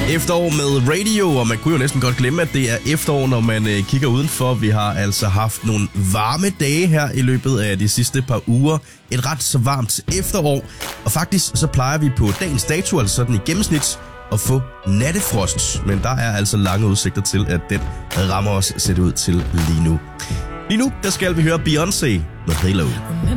Efterår med radio, og man kunne jo næsten godt glemme, at det er efterår, når man kigger udenfor. Vi har altså haft nogle varme dage her i løbet af de sidste par uger. Et ret så varmt efterår, og faktisk så plejer vi på dagens dato, altså sådan i gennemsnit, at få nattefrost. Men der er altså lange udsigter til, at den rammer os, ser det ud til lige nu. Lige nu, der skal vi høre Beyoncé med Halo.